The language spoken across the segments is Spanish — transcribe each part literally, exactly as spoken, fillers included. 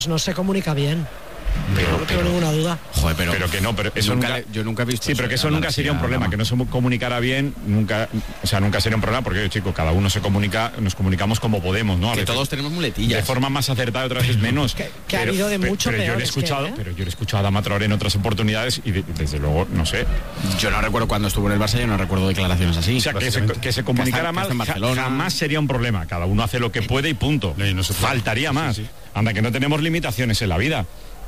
no se comunica bien. Pero, no tengo ninguna duda. Joder, pero, pero que no, pero eso nunca, nunca, yo nunca he visto. Sí, pero que eso nunca sería un problema, que no se comunicara bien, nunca, o sea, nunca sería un problema, porque chicos, cada uno se comunica, nos comunicamos como podemos, ¿no? A que veces, todos tenemos muletillas. de forma más acertada, otras veces menos. Que, que pero, ha habido de pero, mucho pero yo le he escuchado, que, ¿eh? pero yo le he escuchado a Adama Traoré en otras oportunidades y de, desde luego, no sé. Yo no recuerdo cuando estuvo en el Barça, yo no recuerdo declaraciones así. O sea, que se, que se comunicara mal jamás sería un problema. Cada uno hace lo que puede y punto. No, no faltaría más. Sí, sí. Anda, que no tenemos limitaciones en la vida.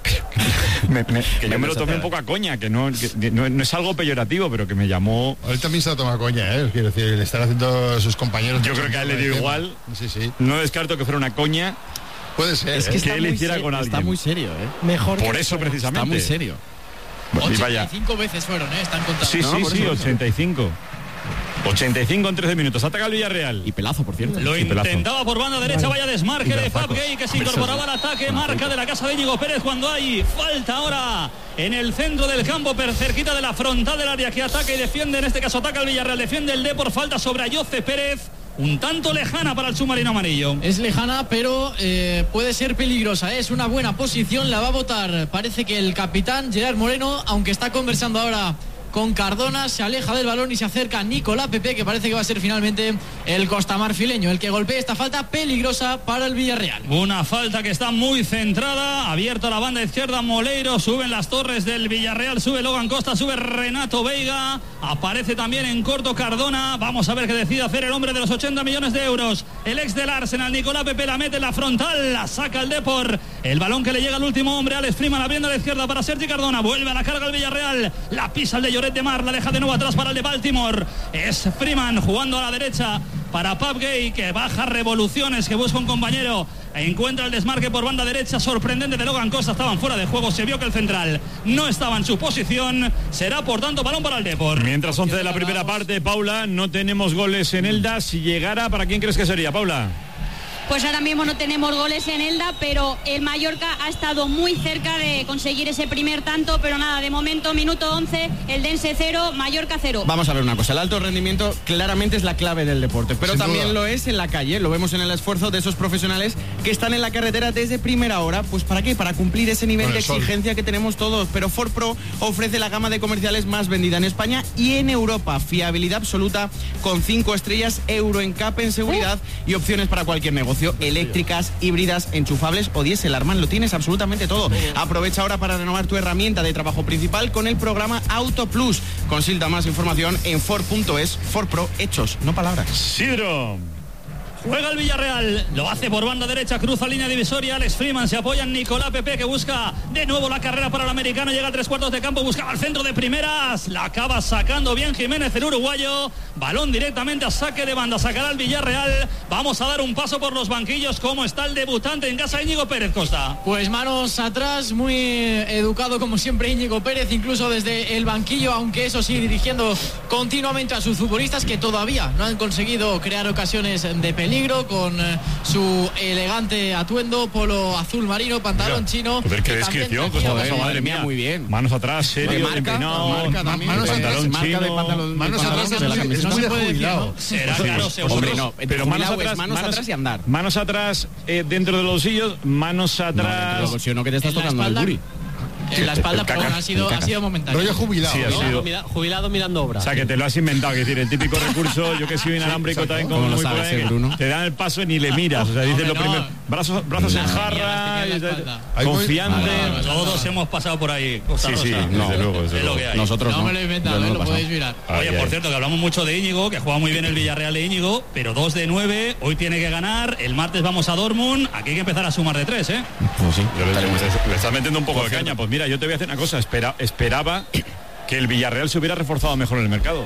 me, me, que yo me lo tomé un poco a coña, que no, que no, no es algo peyorativo, pero que me llamó. Él también se lo toma a coña, ¿eh? Quiero decir, le están haciendo sus compañeros. Yo creo que a él le dio igual. Sí, sí. No descarto que fuera una coña. Puede ser. Es que, ¿eh? está que él muy hiciera serio, con alguien. Está muy serio, ¿eh? Mejor Por que eso, precisamente. Está muy serio. Bueno, y vaya. ochenta y cinco veces fueron, ¿eh? Están contados. Sí, No, sí, por sí, eso. ochenta y cinco. ochenta y cinco en trece minutos. Ataca el Villarreal. Y pelazo, por cierto. Lo Sí, pelazo. intentaba por banda derecha, vaya desmarque de Fab Gay, que se incorporaba al ataque, marca de la casa de Íñigo Pérez cuando hay falta ahora en el centro del campo, per cerquita de la frontal del área, que ataca y defiende, en este caso ataca el Villarreal, defiende el D por falta sobre Ayoce Pérez, un tanto lejana para el submarino amarillo. Es lejana, pero eh, puede ser peligrosa, ¿eh? Es una buena posición, la va a votar, parece que el capitán Gerard Moreno, aunque está conversando ahora con Cardona, se aleja del balón y se acerca a Nicolás Pepe, que parece que va a ser finalmente el costamarfileño el que golpee esta falta peligrosa para el Villarreal. Una falta que está muy centrada, abierto a la banda izquierda Moleiro, suben las torres del Villarreal, sube Logan Costa, sube Renato Veiga, aparece también en corto Cardona, vamos a ver qué decide hacer el hombre de los ochenta millones de euros, el ex del Arsenal, Nicolás Pepe, la mete en la frontal, la saca el Depor, el balón que le llega al último hombre, Alex Freeman abriendo a la izquierda para Sergi Cardona, vuelve a la carga el Villarreal, la pisa el de Lloret de Mar, la deja de nuevo atrás para el de Baltimore, es Freeman jugando a la derecha para Pab Gay, que baja revoluciones, que busca un compañero, encuentra el desmarque por banda derecha, sorprendente de Logan Costa, estaban fuera de juego, se vio que el central no estaba en su posición, será por tanto balón para el Depor. Mientras once de la primera parte, Paula, no tenemos goles en Elda, si llegara, ¿para quién crees que sería, Paula? Pues ahora mismo no tenemos goles en Elda, pero el Mallorca ha estado muy cerca de conseguir ese primer tanto, pero nada, de momento, minuto once, el Dense cero, Mallorca cero. Vamos a ver una cosa, el alto rendimiento claramente es la clave del deporte, pero Sin también duda. lo es en la calle, lo vemos en el esfuerzo de esos profesionales que están en la carretera desde primera hora, pues ¿para qué? Para cumplir ese nivel Con de el sol. exigencia que tenemos todos, pero Ford Pro ofrece la gama de comerciales más vendida en España y en Europa, fiabilidad absoluta con cinco estrellas, Euro en C A P en seguridad y opciones para cualquier negocio, eléctricas, híbridas, enchufables o diésel. Arman, lo tienes absolutamente todo. Aprovecha ahora para renovar tu herramienta de trabajo principal con el programa Auto Plus. Consulta más información en Ford punto es. Ford Pro, hechos, no palabras. Sidro. Juega el Villarreal, lo hace por banda derecha, cruza línea divisoria, Alex Freeman se apoya en Nicolás Pepe, que busca de nuevo la carrera para el americano, llega a tres cuartos de campo, buscaba el centro de primeras, la acaba sacando bien Jiménez, el uruguayo, balón directamente a saque de banda, sacará el Villarreal, vamos a dar un paso por los banquillos, cómo está el debutante en casa, Íñigo Pérez Costa. Pues manos atrás, muy educado como siempre Íñigo Pérez, incluso desde el banquillo, aunque eso sí, dirigiendo continuamente a sus futbolistas que todavía no han conseguido crear ocasiones de peligro, con eh, su elegante atuendo, polo azul marino, pantalón Mira, chino. Joder, qué que también descripción, tenía pues, bastante- madre mía, muy bien. Manos atrás, serio, Marca, empinado, marca también. manos pantalón atrás, marca de chino, pantalón- Manos de atrás pantalón es de la muy, camiseta. es No muy se de puede decir, jubilado. ¿no? Será Sí, claro, seguro. Hombre, no, pero manos jubilado es atrás, manos, atrás y andar. Manos atrás eh, dentro de los bolsillos, manos No, dentro atrás. del bolsillo no, que te estás en la tocando el espalda. buri. En la espalda, el caca, perdón, ha sido, el ha caca. sido momentáneo. Rollo jubilado. Sí, ha ¿no? sido. Jubilado mirando obra. O sea, que te lo has inventado, es decir, el típico recurso, yo que soy inalámbrico Sí, también exacto. como ¿Cómo lo muy sabes, por ahí, eh, que Bruno? te dan el paso y ni le miras, o sea, dices lo Hombre, no. primero, brazos, brazos en Las jarra, tenía, las tenía en la y- espalda. Ahí voy- confiante. Vale, vale, Todos hemos pasado por ahí, Costa Sí, sí, Rosa. no, desde luego, desde es lo luego. que hay. Nosotros No no. me lo he inventado, Yo no ¿eh? lo Lo he podéis pasado. mirar. Oye, Ay, por ay. cierto, que hablamos mucho de Íñigo, que juega muy bien el Villarreal de Íñigo, pero dos de nueve, hoy tiene que ganar, el martes vamos a Dortmund, aquí hay que empezar a sumar de tres, ¿eh? Pues sí, Yo le, estaremos. le- le estás metiendo un poco de caña. Pues mira, yo te voy a hacer una cosa. Espera, esperaba que el Villarreal se hubiera reforzado mejor en el mercado.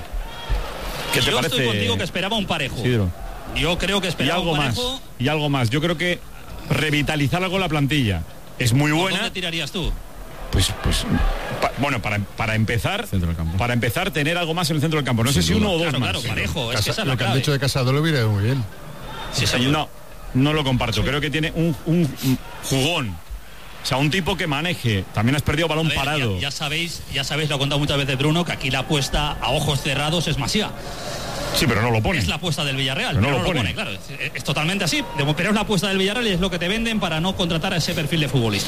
¿Qué te Yo parece, estoy contigo que esperaba un parejo. Isidro? Yo creo que Y esperaba algo un más. parejo. Y algo más. Yo creo que revitalizar algo la plantilla es muy ¿Por buena. dónde tirarías tú? Pues, pues, pa- bueno, para, para empezar, Centro del campo. para empezar, tener algo más en el centro del campo. No sé si uno o dos Claro, más. claro, parejo, es que Casa- esa es lo la que han clave. dicho de Casado lo viene muy bien. Sí, señor. No, no lo comparto. Creo que tiene un, un jugón. O sea, un tipo que maneje. También has perdido balón A ver, parado. Ya, ya sabéis, ya sabéis, lo he contado muchas veces Bruno, que aquí la apuesta a ojos cerrados es Masía. Sí, pero no lo pone. Es la apuesta del Villarreal, pero pero no, no lo, lo pone. pone, claro. Es, es totalmente así, pero es la apuesta del Villarreal y es lo que te venden para no contratar a ese perfil de futbolista.